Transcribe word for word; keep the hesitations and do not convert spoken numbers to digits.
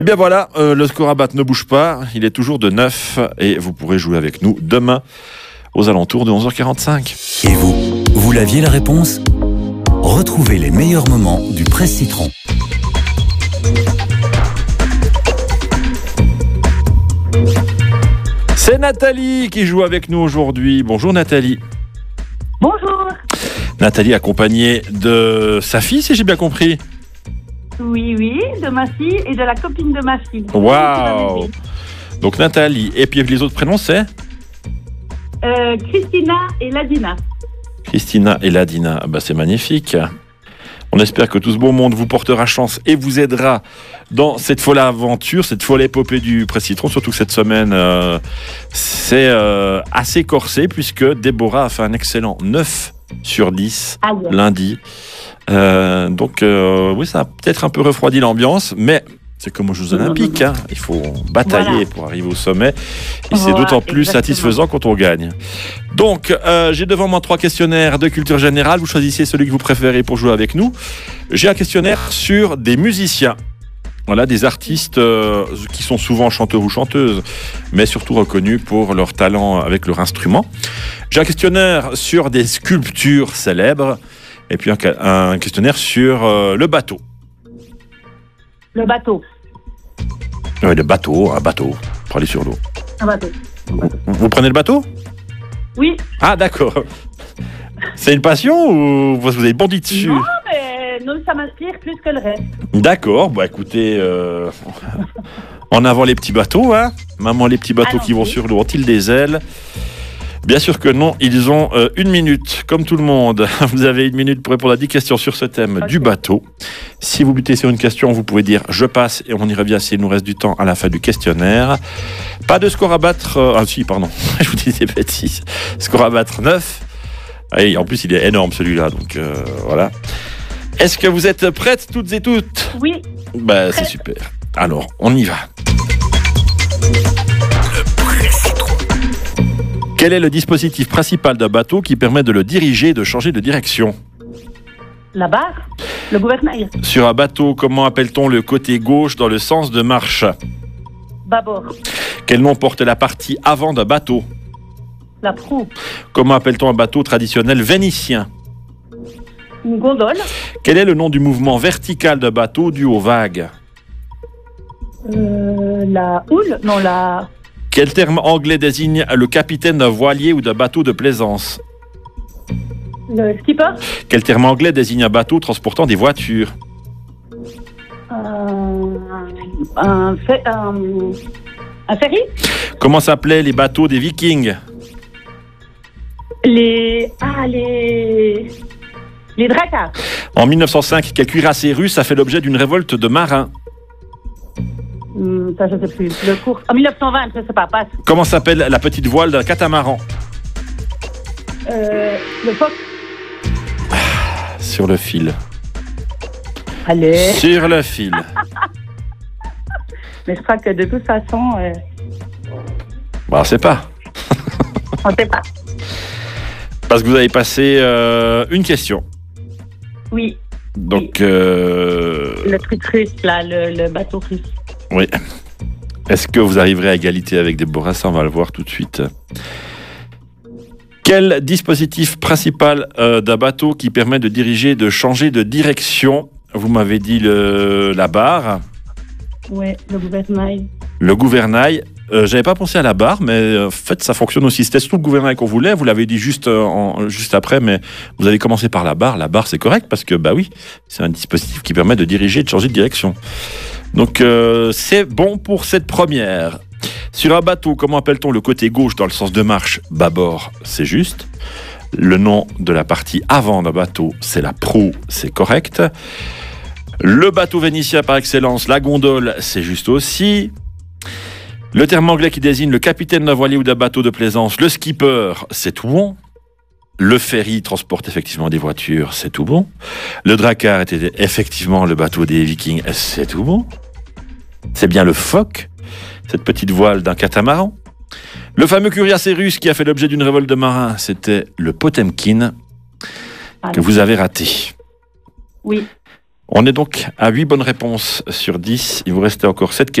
Eh bien voilà, euh, le score à battre ne bouge pas, il est toujours de neuf et vous pourrez jouer avec nous demain aux alentours de onze heures quarante-cinq. Et vous, vous l'aviez la réponse ? Retrouvez les meilleurs moments du Presse Citron. C'est Nathalie qui joue avec nous aujourd'hui. Bonjour Nathalie. Bonjour. Nathalie accompagnée de sa fille, si j'ai bien compris. Oui, oui, de ma fille et de la copine de ma fille. Waouh. Donc Nathalie, et puis les autres prénoms c'est euh, Christina et Ladina. Christina et Ladina, ah bah c'est magnifique. On espère que tout ce beau monde vous portera chance et vous aidera dans cette folle aventure, cette folle épopée du Presse Citron. Surtout que cette semaine, euh, c'est euh, assez corsé puisque Déborah a fait un excellent neuf sur dix ah ouais. lundi. Euh, donc euh, oui, ça a peut-être un peu refroidi l'ambiance, mais c'est comme aux Jeux Olympiques, hein. Il faut batailler voilà. pour arriver au sommet. Et c'est voilà, d'autant plus exactement. satisfaisant quand on gagne. Donc, euh, j'ai devant moi trois questionnaires de culture générale. Vous choisissez celui que vous préférez pour jouer avec nous. J'ai un questionnaire sur des musiciens. Voilà, des artistes euh, qui sont souvent chanteurs ou chanteuses, mais surtout reconnus pour leur talent avec leur instrument. J'ai un questionnaire sur des sculptures célèbres. Et puis un, un questionnaire sur euh, le bateau. Le bateau. Oui, le bateau, un bateau, pour aller sur l'eau. Un bateau. Un bateau. Vous, vous prenez le bateau ? Oui. Ah, d'accord. C'est une passion ou vous avez bondi dessus ? Non, mais nous, ça m'inspire plus que le reste. D'accord, bah écoutez, euh, en avant les petits bateaux, hein. Maman, les petits bateaux Allons qui vont sur l'eau ont-ils des ailes ? Bien sûr que non, ils ont euh, une minute, comme tout le monde. Vous avez une minute pour répondre à dix questions sur ce thème okay. du bateau. Si vous butez sur une question, vous pouvez dire « je passe » et on y revient s'il nous reste du temps à la fin du questionnaire. Pas de score à battre... Euh, ah si, pardon, je vous dis des bêtises. Score à battre neuf. Et en plus, il est énorme celui-là, donc euh, voilà. Est-ce que vous êtes prêtes toutes et toutes ? Oui. Bah, c'est super. Alors, on y va. Quel est le dispositif principal d'un bateau qui permet de le diriger et de changer de direction ? La barre, le gouvernail. Sur un bateau, comment appelle-t-on le côté gauche dans le sens de marche ? Bâbord. Quel nom porte la partie avant d'un bateau ? La proue. Comment appelle-t-on un bateau traditionnel vénitien ? Une gondole. Quel est le nom du mouvement vertical d'un bateau dû aux vagues ? euh, La houle, non la... Quel terme anglais désigne le capitaine d'un voilier ou d'un bateau de plaisance ? Le skipper. Quel terme anglais désigne un bateau transportant des voitures ? euh, un, fait, un, un ferry. Comment s'appelaient les bateaux des Vikings ? Les... Ah, les... Les dracars. En mille neuf cent cinq, quel cuirassé russe a fait l'objet d'une révolte de marins ? Hum, ça, je ne sais plus. Le cours. En mille neuf cent vingt, je ne sais pas. Passe. Comment s'appelle la petite voile d'un catamaran ? Euh, le phoque. Ah, sur le fil. Allez. Sur le fil. Mais je crois que de toute façon... Euh... Bon, on ne sait pas. On ne sait pas. Parce que vous avez passé euh, une question. Oui. Donc... Oui. Euh... Le truc russe, là, le, le bateau russe. Oui. Est-ce que vous arriverez à égalité avec Déborah ? Ça, on va le voir tout de suite. Quel dispositif principal euh, d'un bateau qui permet de diriger, de changer de direction ? Vous m'avez dit le, la barre. Oui, le gouvernail. Le gouvernail. Euh, j'avais pas pensé à la barre, mais en fait, ça fonctionne aussi. C'était surtout le gouvernail qu'on voulait. Vous l'avez dit juste, euh, en, juste après, mais vous avez commencé par la barre. La barre, c'est correct parce que, bah oui, c'est un dispositif qui permet de diriger et de changer de direction. Donc, euh, c'est bon pour cette première. Sur un bateau, comment appelle-t-on le côté gauche dans le sens de marche ? Bâbord, c'est juste. Le nom de la partie avant d'un bateau, c'est la proue, c'est correct. Le bateau vénitien par excellence, la gondole, c'est juste aussi. Le terme anglais qui désigne le capitaine d'un voilier ou d'un bateau de plaisance, le skipper, c'est tout bon. Le ferry transporte effectivement des voitures, c'est tout bon. Le drakkar était effectivement le bateau des Vikings, c'est tout bon. C'est bien le phoque, cette petite voile d'un catamaran. Le fameux cuirassé russe qui a fait l'objet d'une révolte de marins, c'était le Potemkin, que vous avez raté. Oui. On est donc à huit bonnes réponses sur dix. Il vous restait encore sept questions.